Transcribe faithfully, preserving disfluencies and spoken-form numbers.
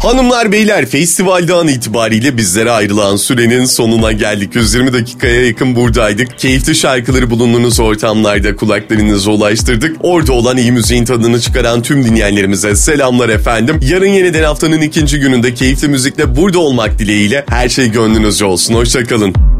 Hanımlar beyler, festivalde an itibariyle bizlere ayrılan sürenin sonuna geldik. yüz yirmi dakikaya yakın buradaydık. Keyifli şarkıları bulunduğunuz ortamlarda kulaklarınıza ulaştırdık. Orada olan iyi müziğin tadını çıkaran tüm dinleyenlerimize selamlar efendim. Yarın yeniden haftanın ikinci gününde keyifli müzikle burada olmak dileğiyle her şey gönlünüzce olsun. Hoşçakalın.